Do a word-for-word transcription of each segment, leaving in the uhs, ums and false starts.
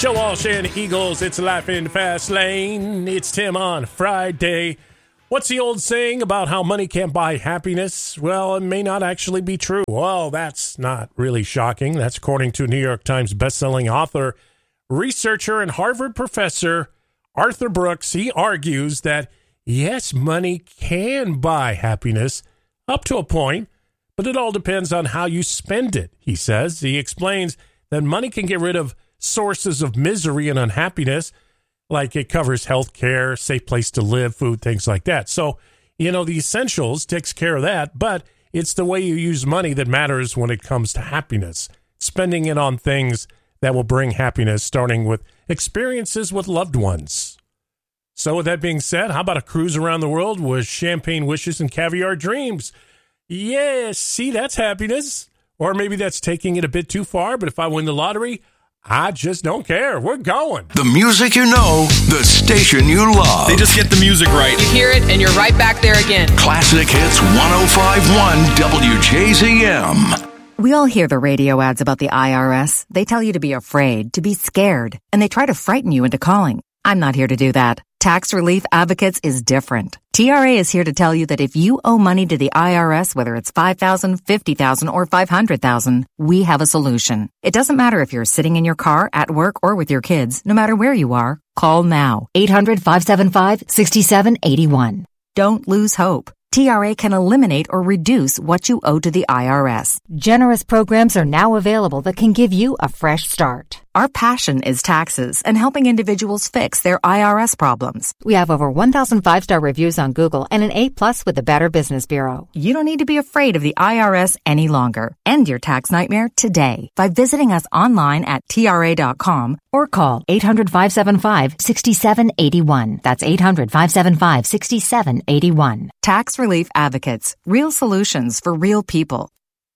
Joe Walsh and Eagles, it's Laughing Fast Lane. It's Tim on Friday. What's the old saying about how money can't buy happiness? Well, it may not actually be true. Well, that's not really shocking. That's according to New York Times bestselling author, researcher, and Harvard professor Arthur Brooks. He argues that, yes, money can buy happiness up to a point, but it all depends on how you spend it, he says. He explains that money can get rid of sources of misery and unhappiness, like it covers health care, safe place to live, food, things like that. So, you know, the essentials takes care of that, but it's the way you use money that matters when it comes to happiness. Spending it on things that will bring happiness, starting with experiences with loved ones. So with that being said, how about a cruise around the world with champagne wishes and caviar dreams? Yes, see, that's happiness. Or maybe that's taking it a bit too far, but if I win the lottery, I just don't care. We're going. The music you know, the station you love. They just get the music right. You hear it, and you're right back there again. Classic Hits one oh five point one W J Z M. We all hear the radio ads about the I R S. They tell you to be afraid, to be scared, and they try to frighten you into calling. I'm not here to do that. Tax Relief Advocates is different. T R A is here to tell you that if you owe money to the I R S, whether it's five thousand dollars, fifty thousand dollars, or five hundred thousand dollars, we have a solution. It doesn't matter if you're sitting in your car, at work, or with your kids. No matter where you are, call now. eight hundred, five seven five, six seven eight one. Don't lose hope. T R A can eliminate or reduce what you owe to the I R S. Generous programs are now available that can give you a fresh start. Our passion is taxes and helping individuals fix their I R S problems. We have over one thousand five-star reviews on Google and an A plus with the Better Business Bureau. You don't need to be afraid of the I R S any longer. End your tax nightmare today by visiting us online at T R A dot com or call eight hundred, five seven five, six seven eight one. That's eight hundred, five seven five, six seven eight one. Tax Relief Advocates. Real solutions for real people.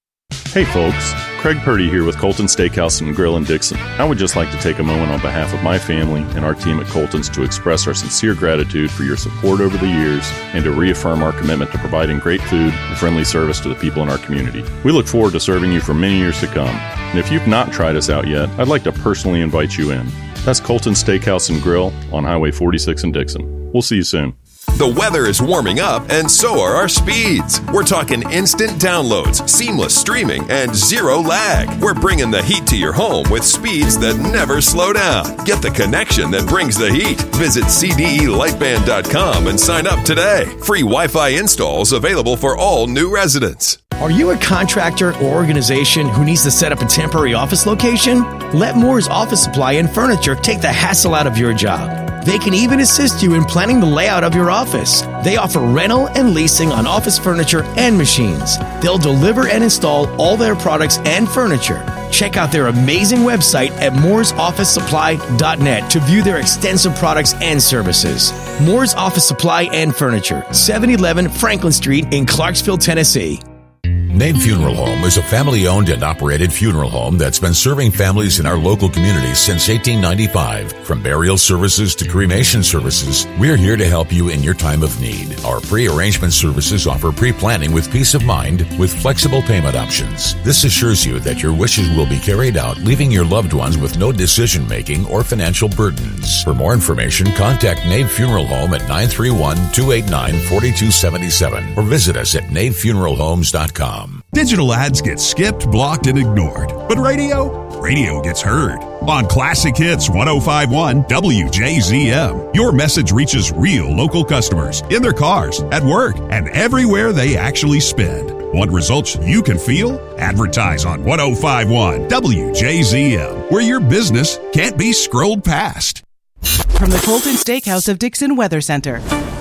Hey folks, Craig Purdy here with Colton Steakhouse and Grill in Dixon. I would just like to take a moment on behalf of my family and our team at Colton's to express our sincere gratitude for your support over the years and to reaffirm our commitment to providing great food and friendly service to the people in our community. We look forward to serving you for many years to come. And if you've not tried us out yet, I'd like to personally invite you in. That's Colton's Steakhouse and Grill on Highway forty-six in Dixon. We'll see you soon. The weather is warming up, and so are our speeds. We're talking instant downloads, seamless streaming, and zero lag. We're bringing the heat to your home with speeds that never slow down. Get the connection that brings the heat. Visit C D E lightband dot com and sign up today. Free Wi-Fi installs available for all new residents. Are you a contractor or organization who needs to set up a temporary office location? Let Moore's Office Supply and Furniture take the hassle out of your job. They can even assist you in planning the layout of your office. They offer rental and leasing on office furniture and machines. They'll deliver and install all their products and furniture. Check out their amazing website at moores office supply dot net to view their extensive products and services. Moore's Office Supply and Furniture, seven eleven Franklin Street in Clarksville, Tennessee. Nave Funeral Home is a family-owned and operated funeral home that's been serving families in our local communities since eighteen ninety-five. From burial services to cremation services, we're here to help you in your time of need. Our pre-arrangement services offer pre-planning with peace of mind with flexible payment options. This assures you that your wishes will be carried out, leaving your loved ones with no decision-making or financial burdens. For more information, contact Nave Funeral Home at nine three one, two eight nine, four two seven seven or visit us at nave funeral homes dot com. Digital ads get skipped, blocked, and ignored. But radio? Radio gets heard. On Classic Hits one oh five point one W J Z M, your message reaches real local customers in their cars, at work, and everywhere they actually spend. Want results you can feel? Advertise on one oh five point one W J Z M, where your business can't be scrolled past. From the Colton Steakhouse of Dixon Weather Center.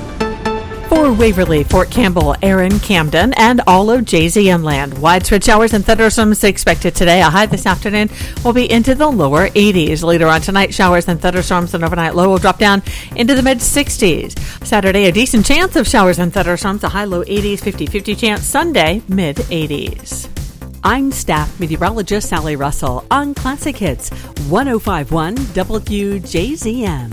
For Waverly, Fort Campbell, Erin, Camden, and all of J Z M land, widespread showers and thunderstorms expected today. A high this afternoon will be into the lower eighties. Later on tonight, showers and thunderstorms, and overnight low will drop down into the mid-sixties. Saturday, a decent chance of showers and thunderstorms, a high-low eighties, fifty-fifty chance. Sunday, mid-eighties. I'm staff meteorologist Sally Russell on Classic Hits one oh five point one W J Z M.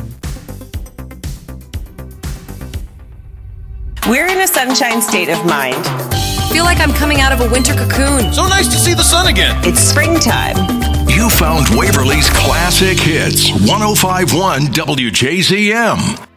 We're in a sunshine state of mind. I feel like I'm coming out of a winter cocoon. So nice to see the sun again. It's springtime. You found Waverly's Classic Hits, one oh five point one W J Z M.